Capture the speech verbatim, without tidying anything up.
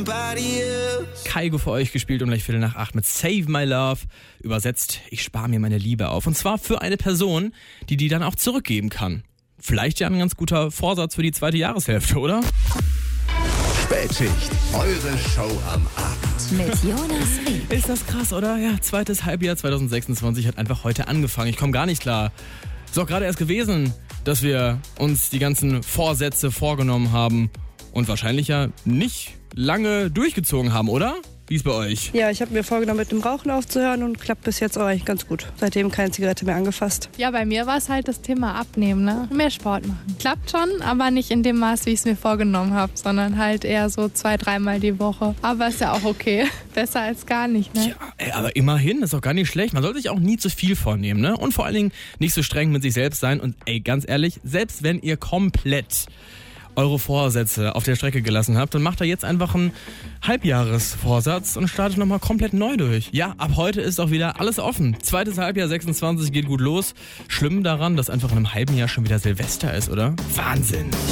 Kaigo für euch gespielt um gleich Viertel nach acht mit Save My Love. Übersetzt, ich spare mir meine Liebe auf. Und zwar für eine Person, die die dann auch zurückgeben kann. Vielleicht ja ein ganz guter Vorsatz für die zweite Jahreshälfte, oder? Spätschicht, eure Show am Abend. Mit Jonas Ried. Ist das krass, oder? Ja, zweites Halbjahr zwanzig sechsundzwanzig hat einfach heute angefangen. Ich komme gar nicht klar. Ist auch gerade erst gewesen, dass wir uns die ganzen Vorsätze vorgenommen haben und wahrscheinlich ja nicht lange durchgezogen haben, oder? Wie ist bei euch? Ja, ich habe mir vorgenommen, mit dem Rauchen aufzuhören und klappt bis jetzt auch eigentlich ganz gut. Seitdem keine Zigarette mehr angefasst. Ja, bei mir war es halt das Thema Abnehmen, ne? Mehr Sport machen. Klappt schon, aber nicht in dem Maß, wie ich es mir vorgenommen habe, sondern halt eher so zwei, dreimal die Woche. Aber ist ja auch okay. Besser als gar nicht, ne? Ja, ey, aber immerhin, das ist auch gar nicht schlecht. Man sollte sich auch nie zu viel vornehmen, ne? Und vor allen Dingen nicht so streng mit sich selbst sein. Und ey, ganz ehrlich, selbst wenn ihr komplett eure Vorsätze auf der Strecke gelassen habt, dann macht er jetzt einfach einen Halbjahresvorsatz und startet nochmal komplett neu durch. Ja, ab heute ist auch wieder alles offen. Zweites Halbjahr sechsundzwanzig geht gut los. Schlimm daran, dass einfach in einem halben Jahr schon wieder Silvester ist, oder? Wahnsinn!